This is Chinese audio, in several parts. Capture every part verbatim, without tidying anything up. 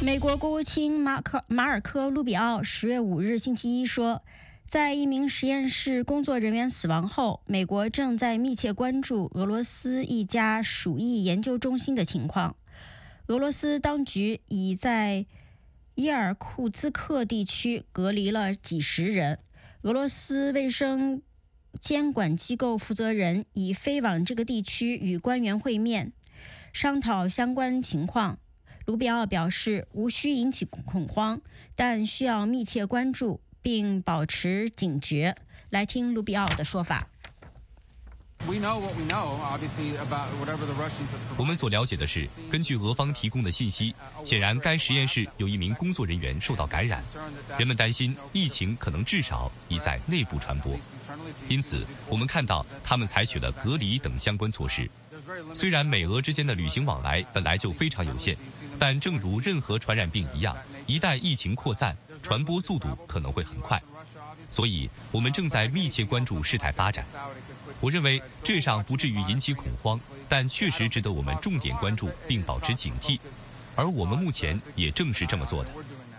美国国务卿马克马尔科·卢比奥十月五日星期一说，在一名实验室工作人员死亡后，美国正在密切关注俄罗斯一家鼠疫研究中心的情况。俄罗斯当局已在伊尔库兹克地区隔离了几十人。俄罗斯卫生监管机构负责人已飞往这个地区与官员会面，商讨相关情况。卢比奥表示，无需引起恐慌，但需要密切关注并保持警觉。来听卢比奥的说法。 我们所了解的是，根据俄方提供的信息，显然该实验室有一名工作人员受到感染，人们担心疫情可能至少已在内部传播，因此我们看到他们采取了隔离等相关措施。虽然美俄之间的旅行往来本来就非常有限，但正如任何传染病一样，一旦疫情扩散，传播速度可能会很快，所以我们正在密切关注事态发展。我认为这尚不至于引起恐慌，但确实值得我们重点关注并保持警惕，而我们目前也正是这么做的。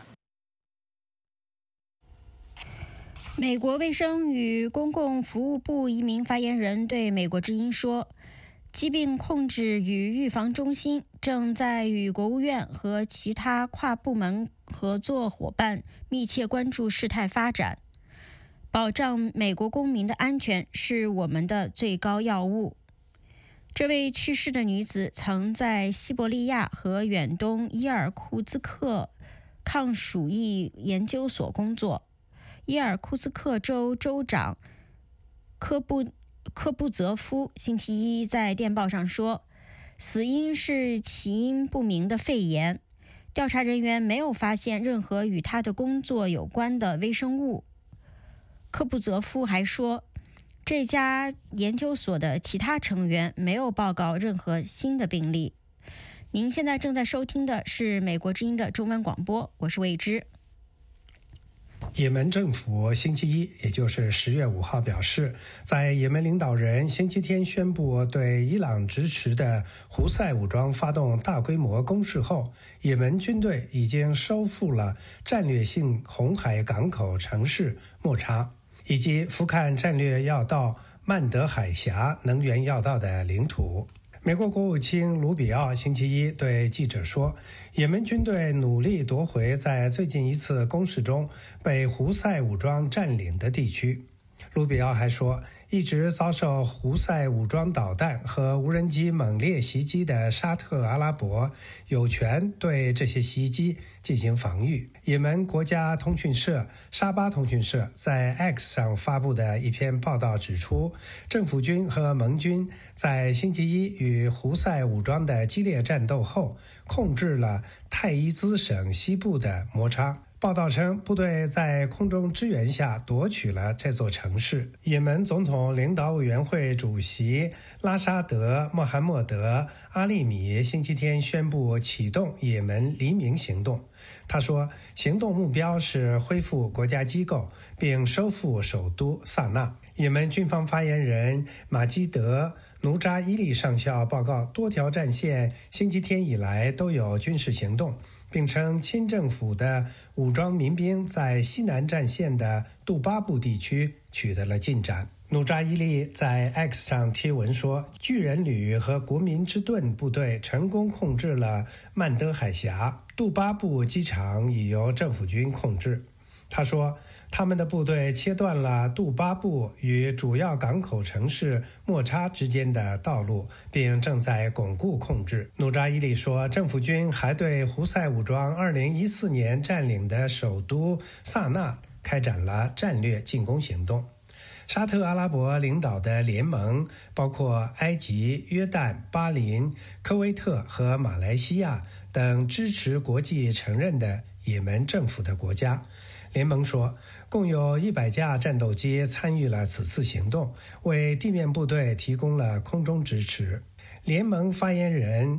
美国卫生与公共服务部一名发言人对美国之音说，疾病控制与预防中心正在与国务院和其他跨部门合作伙伴密切关注事态发展。保障美国公民的安全是我们的最高要务。这位去世的女子曾在西伯利亚和远东伊尔库兹克抗鼠疫研究所工作。伊尔库兹克州州长科布科布泽夫星期一在电报上说，死因是起因不明的肺炎，调查人员没有发现任何与他的工作有关的微生物。科布泽夫还说，这家研究所的其他成员没有报告任何新的病例。您现在正在收听的是美国之音的中文广播，我是魏之。 也门政府星期一，也就是十月五号表示，在也门领导人星期天宣布对伊朗支持的胡塞武装发动大规模攻势后，也门军队已经收复了战略性红海港口城市莫查，以及福坎战略要道曼德海峡能源要道的领土。美国国务卿卢比奥星期一对记者说，也门军队努力夺回在最近一次攻势中被胡塞武装占领的地区。卢比奥还说，一直遭受胡塞武装导弹和无人机猛烈袭击的沙特阿拉伯有权对这些袭击进行防御。也门国家通讯社沙巴通讯社在 X 上发布的一篇报道指出，政府军和盟军在星期一与胡塞武装的激烈战斗后，控制了泰伊兹省西部的摩查。报道称，部队在空中支援下夺取了这座城市。也门总统领导委员会主席拉沙德·穆罕默德·阿利米星期天宣布启动也门黎明行动。他说，行动目标是恢复国家机构并收复首都萨那。也门军方发言人马基德·努扎伊利上校报告，多条战线星期天以来都有军事行动，并称亲政府的武装民兵在西南战线的杜巴布地区取得了进展。努扎伊利在 X 上贴文说，巨人旅和国民之盾部队成功控制了曼德海峡，杜巴布机场已由政府军控制。他说，他们的部队切断了杜巴布与主要港口城市莫查之间的道路，并正在巩固控制。努扎伊利说，政府军还对胡塞武装二零一四年占领的首都萨那开展了战略进攻行动。沙特阿拉伯领导的联盟包括埃及、约旦、巴林、科威特和马来西亚等支持国际承认的也门政府的国家。联盟说，共有一百架战斗机参与了此次行动，为地面部队提供了空中支持。联盟发言人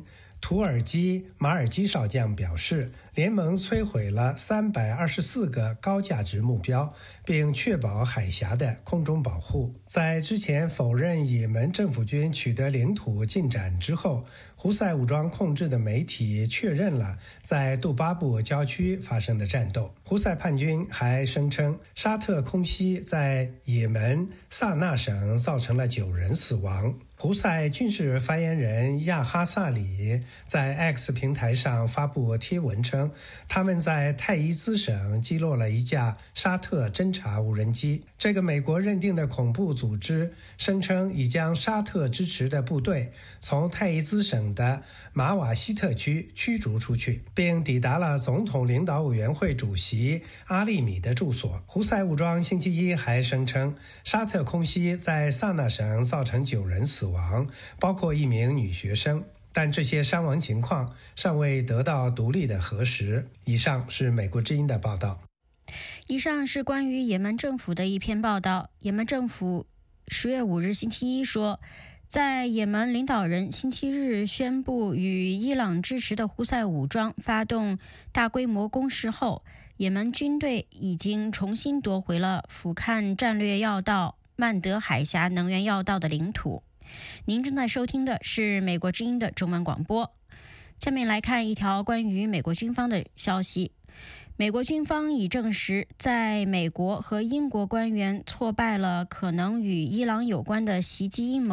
土耳其马尔基少将表示，联盟摧毁了三百二十四个高价值目标，并确保海峡的空中保护。在之前否认也门政府军取得领土进展之后，胡塞武装控制的媒体确认了在杜巴布郊区发生的战斗。胡塞叛军还声称，沙特空袭在也门萨那省造成了九人死亡。胡塞军事发言人亚哈萨里在 X 平台上发布贴文称，他们在泰伊兹省击落了一架沙特侦察无人机。这个美国认定的恐怖组织声称已将沙特支持的部队从泰伊兹省的马瓦西特区驱逐出去，并抵达了总统领导委员会主席阿利米的住所。胡塞武装星期一还声称，沙特空袭在萨那省造成九人死亡，包括一名女学生，但这些伤亡情况尚未得到独立的核实。以上是美国之音的报道。 以上是关于也门政府的一篇报道。也门政府十月五日星期一说，在也门领导人星期日宣布与伊朗支持的胡塞武装发动大规模攻势后，也门军队已经重新夺回了俯瞰战略要道曼德海峡能源要道的领土。您正在收听的是美国之音的中文广播。下面来看一条关于美国军方的消息。美国军方已证实，在美国和英国官员挫败了可能与伊朗有关的袭击阴谋